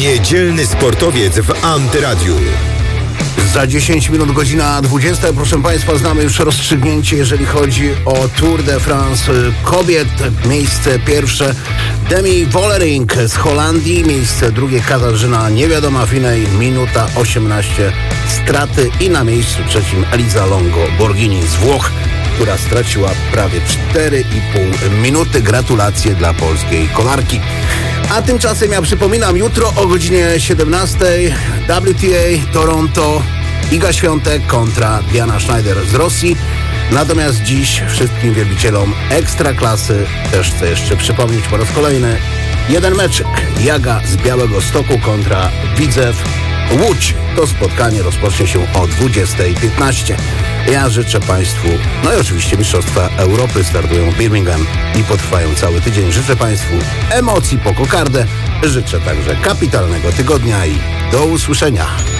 Niedzielny sportowiec w Antyradiu. Za 10 minut godzina 20. Proszę Państwa, znamy już rozstrzygnięcie, jeżeli chodzi o Tour de France kobiet. Miejsce pierwsze Demi Vollering z Holandii, miejsce drugie Katarzyna Niewiadoma Finej, minuta 18 straty i na miejscu trzecim Elisa Longo Borghini z Włoch, która straciła prawie 4,5 minuty. Gratulacje dla polskiej kolarki. A tymczasem ja przypominam, jutro o godzinie 17 WTA Toronto, Iga Świątek kontra Diana Schneider z Rosji. Natomiast dziś wszystkim wielbicielom ekstraklasy też chcę jeszcze przypomnieć po raz kolejny jeden meczyk. Jaga z Białegostoku kontra Widzew Łódź. To spotkanie rozpocznie się o 20:15. Ja życzę Państwu, no i oczywiście Mistrzostwa Europy startują w Birmingham i potrwają cały tydzień. Życzę Państwu emocji po kokardę. Życzę także kapitalnego tygodnia i do usłyszenia.